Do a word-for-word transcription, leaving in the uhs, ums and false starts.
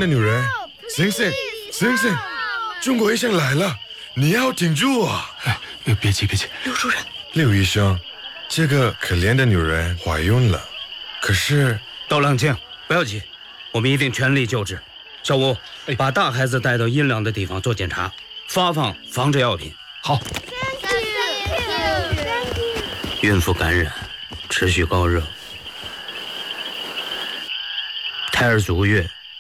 的女人，醒醒，醒醒！中国医生来了，你要挺住啊！ 哎，别急别急， 刘主任， 刘医生，这个可怜的女人怀孕了，可是…… 都冷静，不要急，我们一定全力救治。小吴，把大孩子带到阴凉的地方做检查，发放防治药品。 好。 孕妇感染，持续高热，胎儿足月。